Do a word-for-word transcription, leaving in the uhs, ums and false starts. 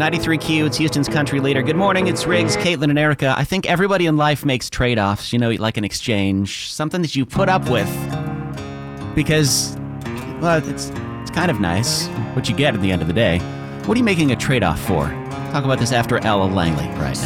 ninety-three Q, it's Houston's country leader. Good morning, it's Riggs, Caitlin, and Erica. I think everybody in life makes trade-offs, you know, like an exchange, something that you put up with because, well, it's, it's kind of nice what you get at the end of the day. What are you making a trade-off for? Talk about this after Ella Langley right now.